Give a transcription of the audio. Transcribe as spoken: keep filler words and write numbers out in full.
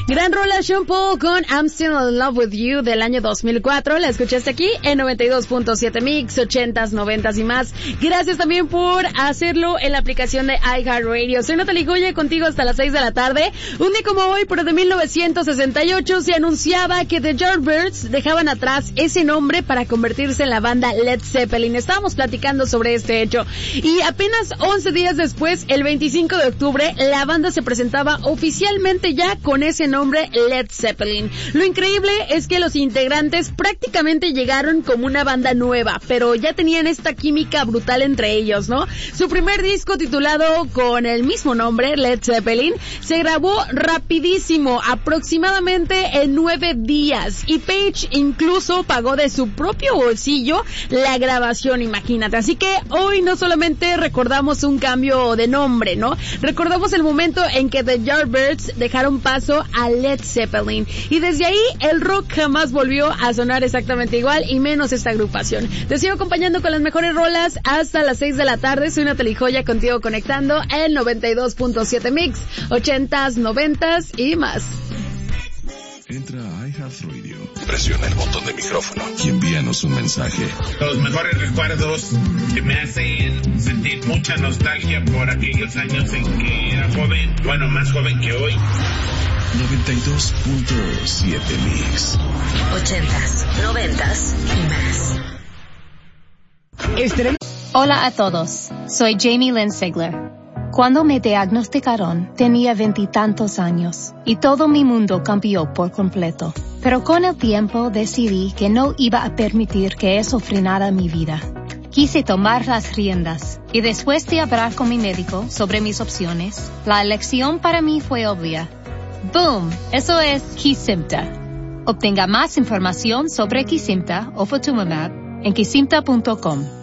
Gran rola Sean Paul con I'm Still in Love With You del año dos mil cuatro. La escuchaste aquí en noventa y dos punto siete Mix, ochentas, noventas y más. Gracias también por hacerlo en la aplicación de iHeartRadio. Soy Natalie Goya, contigo hasta las seis de la tarde. Un día como hoy, pero de mil novecientos sesenta y ocho, se anunciaba que The Yardbirds dejaban atrás ese nombre para convertirse en la banda Led Zeppelin. Estábamos platicando sobre este hecho. Y apenas once días después, el veinticinco de octubre, la banda se presentaba oficialmente ya con ese nombre, Led Zeppelin. Lo increíble es que los integrantes prácticamente llegaron como una banda nueva, pero ya tenían esta química brutal entre ellos, ¿no? Su primer disco, titulado con el mismo nombre, Led Zeppelin, se grabó rapidísimo, aproximadamente en nueve días, y Page incluso pagó de su propio bolsillo la grabación, imagínate. Así que hoy no solamente recordamos un cambio de nombre, ¿no? Recordamos el momento en que The Yardbirds dejaron paso a Led Zeppelin, y desde ahí el rock jamás volvió a sonar exactamente igual, y menos esta agrupación. Te sigo acompañando con las mejores rolas hasta las seis de la tarde. Soy Natalie Joya, contigo conectando en noventa y dos punto siete Mix, ochentas, noventas y más. Entra a iHeartRadio, presiona el botón de micrófono y envíanos un mensaje. Los mejores recuerdos que me hacen sentir mucha nostalgia por aquellos años en que era joven, bueno, más joven que hoy. noventa y dos punto siete Mix. Ochentas, noventas y más. Estreno. Hola a todos, soy Jamie Lynn Sigler. Cuando me diagnosticaron, tenía veintitantos años, y todo mi mundo cambió por completo. Pero con el tiempo decidí que no iba a permitir que eso frenara mi vida. Quise tomar las riendas, y después de hablar con mi médico sobre mis opciones, la elección para mí fue obvia. ¡Boom! Eso es Kesimpta. Obtenga más información sobre Kesimpta o Ofatumumab en kesimpta punto com.